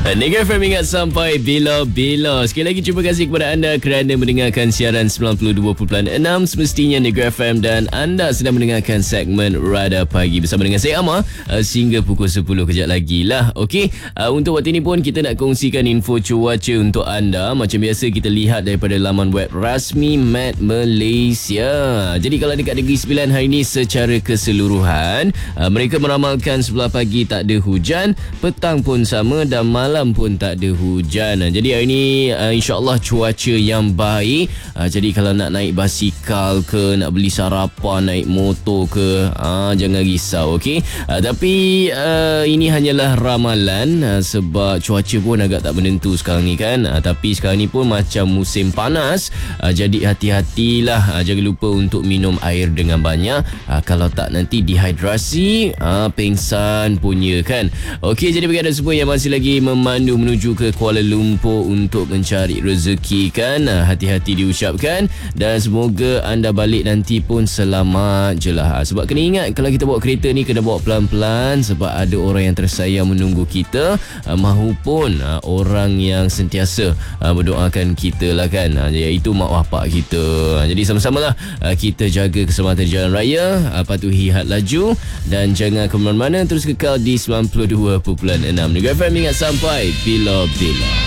Negeri FM ingat sampai bila-bila. Sekali lagi terima kasih kepada anda kerana mendengarkan siaran 92.6 semestinya Negeri FM, dan anda sedang mendengarkan segmen Radar Pagi bersama dengan saya Amar sehingga pukul 10 kejap lagi lah. Okey, untuk waktu ini pun kita nak kongsikan info cuaca untuk anda. Macam biasa kita lihat daripada laman web rasmi Met Malaysia. Jadi kalau dekat Negeri Sembilan hari ini secara keseluruhan mereka meramalkan sebelah pagi tak ada hujan, petang pun sama dan malam pun tak ada hujan. Jadi hari ini insyaAllah cuaca yang baik. Jadi kalau nak naik basikal ke, nak beli sarapan, naik motor ke, jangan risau, okey. Tapi ini hanyalah ramalan sebab cuaca pun agak tak menentu sekarang ni kan. Tapi sekarang ni pun macam musim panas. Jadi hati-hatilah, jangan lupa untuk minum air dengan banyak. Kalau tak nanti dehidrasi, pengsan punya kan. Okey, jadi bagi anda semua yang masih lagi memandu menuju ke Kuala Lumpur untuk mencari rezeki kan, hati-hati diucapkan, dan semoga anda balik nanti pun selamat je lah. Sebab kena ingat kalau kita bawa kereta ni kena bawa pelan-pelan sebab ada orang yang tersayang menunggu kita, mahupun orang yang sentiasa berdoakan kita lah kan, iaitu mak bapak kita. Jadi sama-samalah kita jaga keselamatan jalan raya, patuhi had laju dan jangan ke mana-mana, terus kekal di 92.6 Negeri FM ingat sampai bila-bila.